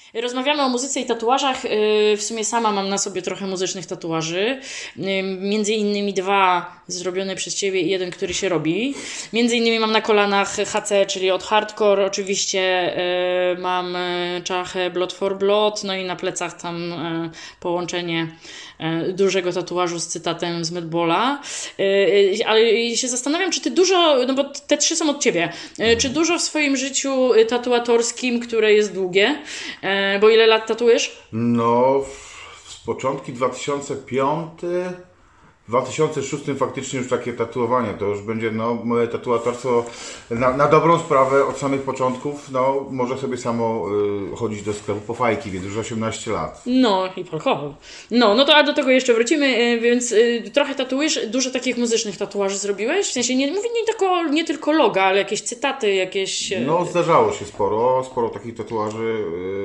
Rozmawiamy o muzyce i tatuażach. W sumie sama mam na sobie trochę muzycznych tatuaży. Między innymi 2 zrobione przez Ciebie i 1, który się robi. Między innymi mam na kolanach HC, czyli od Hardcore. Oczywiście mam czachę Blood for Blood, no i na plecach tam połączenie dużego tatuażu z cytatem z Madballa. Ale się zastanawiam, czy Ty dużo, no bo te 3 są od Ciebie, czy dużo w swoim życiu tatuatorskim, które jest długie, bo ile lat tatuujesz? No, z początku 2005, w 2006 faktycznie już takie tatuowanie, to już będzie moje tatuatorstwo na dobrą sprawę od samych początków, może sobie samo chodzić do sklepu po fajki, więc już 18 lat. No i alkohol. No to a do tego jeszcze wrócimy, więc trochę tatuujesz, dużo takich muzycznych tatuaży zrobiłeś? W sensie mówię nie tylko loga, ale jakieś cytaty, jakieś... No zdarzało się sporo takich tatuaży.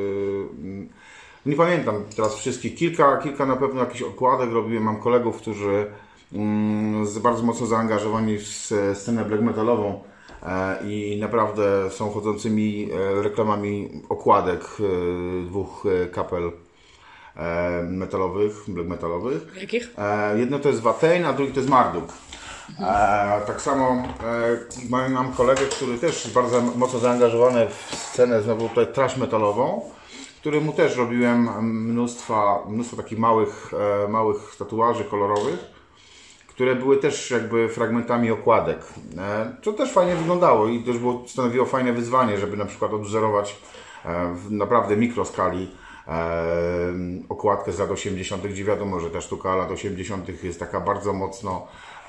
Nie pamiętam teraz wszystkich, kilka na pewno jakichś okładek robiłem. Mam kolegów, którzy bardzo mocno zaangażowani w scenę black metalową i naprawdę są chodzącymi reklamami okładek 2 kapel metalowych, black metalowych. Jakich? Jedno to jest Watain, a drugi to jest Marduk. Tak samo mam kolegę, który też jest bardzo mocno zaangażowany w scenę znowu tutaj thrash metalową, któremu też robiłem mnóstwo takich małych tatuaży kolorowych, które były też jakby fragmentami okładek. To też fajnie wyglądało i też stanowiło fajne wyzwanie, żeby na przykład odwzorować w naprawdę mikroskali okładkę z lat 80., gdzie wiadomo, że ta sztuka lat 80. jest taka bardzo mocno,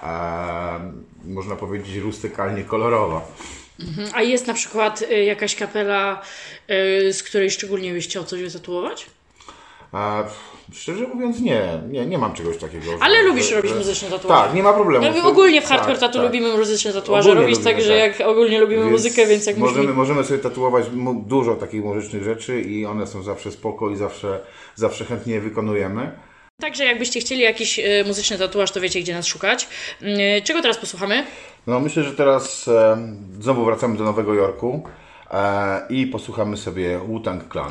można powiedzieć, rustykalnie kolorowa. A jest na przykład jakaś kapela, z której szczególnie byś chciał coś wytatuować? Szczerze mówiąc nie mam czegoś takiego. Ale lubisz robić muzyczne tatuaże. Tak, nie ma problemu. No, ogólnie w Hardcore Tattoo lubimy muzyczne tatuaże Ogólnie robić, lubimy, także jak ogólnie lubimy muzykę, więc jak możemy sobie tatuować dużo takich muzycznych rzeczy i one są zawsze spoko i zawsze chętnie je wykonujemy. Także jakbyście chcieli jakiś muzyczny tatuaż, to wiecie, gdzie nas szukać. Czego teraz posłuchamy? No myślę, że teraz znowu wracamy do Nowego Jorku i posłuchamy sobie Wu-Tang Clan.